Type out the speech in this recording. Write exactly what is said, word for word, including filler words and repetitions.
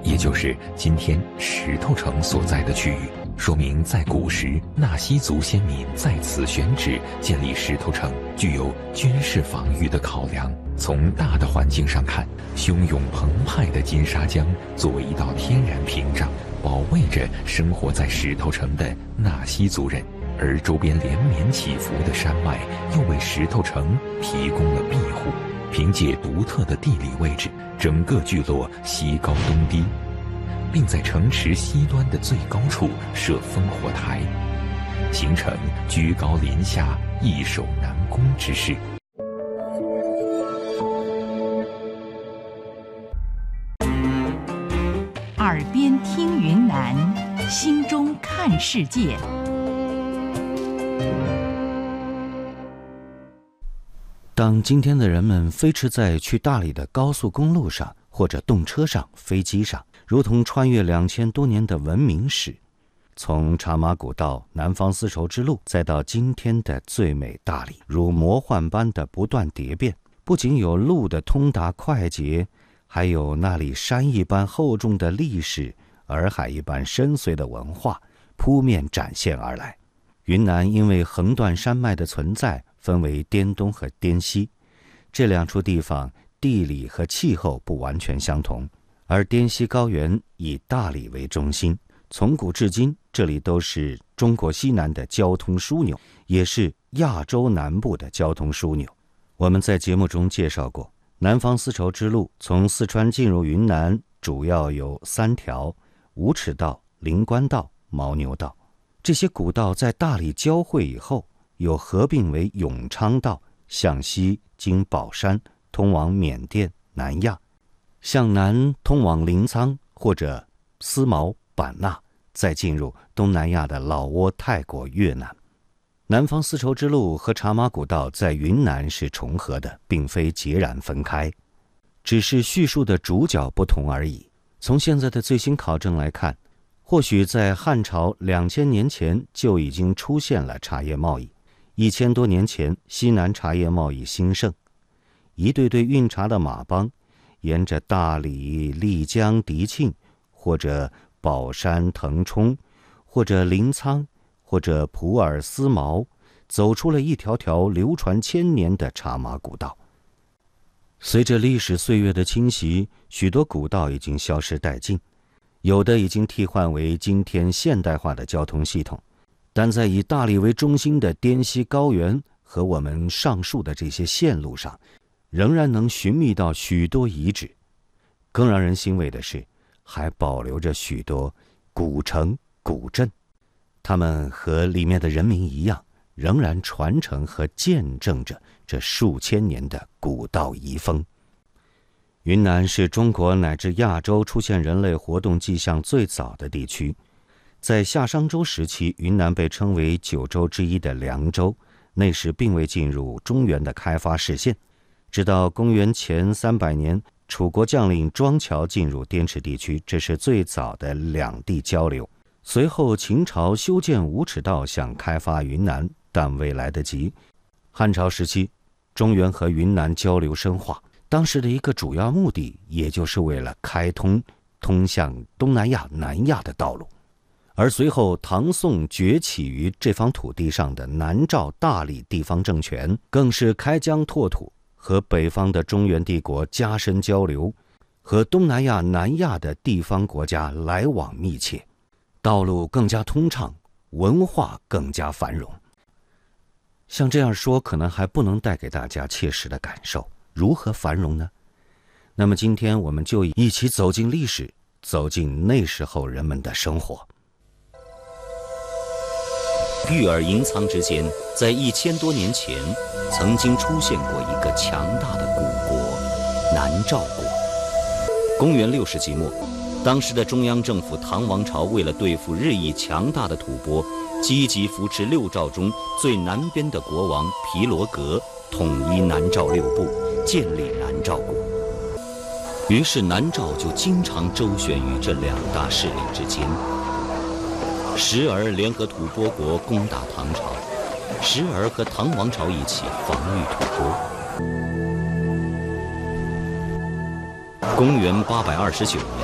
也就是今天石头城所在的区域，说明在古时纳西族先民在此选址建立石头城，具有军事防御的考量。从大的环境上看，汹涌澎湃的金沙江作为一道天然屏障，保卫着生活在石头城的纳西族人，而周边连绵起伏的山脉又为石头城提供了庇护。凭借独特的地理位置，整个聚落西高东低，并在城池西端的最高处设烽火台，形成居高临下、易守难攻之势。 耳边听云南，心中看世界。 当今天的人们飞驰在去大理的高速公路上，或者动车上、飞机上，如同穿越两千多年的文明史，从茶马古道、南方丝绸之路，再到今天的最美大理，如魔幻般的不断蝶变。不仅有路的通达快捷，还有那里山一般厚重的历史，洱海一般深邃的文化扑面展现而来。云南因为横断山脉的存在，分为滇东和滇西，这两处地方地理和气候不完全相同，而滇西高原以大理为中心，从古至今这里都是中国西南的交通枢纽，也是亚洲南部的交通枢纽。我们在节目中介绍过，南方丝绸之路从四川进入云南主要有三条：无耻道、灵官道、牦牛道。这些古道在大理交汇以后，又合并为永昌道，向西经保山通往缅甸、南亚，向南通往临沧或者思茅、版纳，再进入东南亚的老挝、泰国、越南。南方丝绸之路和茶马古道在云南是重合的，并非截然分开，只是叙述的主角不同而已。从现在的最新考证来看，或许在汉朝两千年前就已经出现了茶叶贸易。一千多年前，西南茶叶贸易兴盛，一队队运茶的马帮，沿着大理、丽江、迪庆，或者保山、腾冲，或者临沧，或者普洱、思茅，走出了一条条流传千年的茶马古道。随着历史岁月的侵袭，许多古道已经消失殆尽，有的已经替换为今天现代化的交通系统。但在以大理为中心的滇西高原和我们上述的这些线路上，仍然能寻觅到许多遗址。更让人欣慰的是，还保留着许多古城、古镇，它们和里面的人民一样，仍然传承和见证着这数千年的古道遗风。云南是中国乃至亚洲出现人类活动迹象最早的地区。在夏商周时期，云南被称为九州之一的凉州，那时并未进入中原的开发视线。直到公元前三百年，楚国将领庄乔进入滇池地区，这是最早的两地交流。随后秦朝修建无耻道，想开发云南，但未来得及。汉朝时期，中原和云南交流深化，当时的一个主要目的，也就是为了开通通向东南亚、南亚的道路。而随后唐宋崛起于这方土地上的南诏大理地方政权，更是开疆拓土，和北方的中原帝国加深交流，和东南亚、南亚的地方国家来往密切，道路更加通畅，文化更加繁荣。像这样说可能还不能带给大家切实的感受，如何繁荣呢？那么今天我们就一起走进历史，走进那时候人们的生活。 玉耳银苍之间，在一千多年前，曾经出现过一个强大的古国——南诏国。公元六世纪末，当时的中央政府唐王朝为了对付日益强大的吐蕃，积极扶持六诏中最南边的国王毗罗格，统一南诏六部，建立南诏国。于是南诏就经常周旋于这两大势力之间。时而联合吐蕃国攻打唐朝，时而和唐王朝一起防御吐蕃。公元八百二十九年，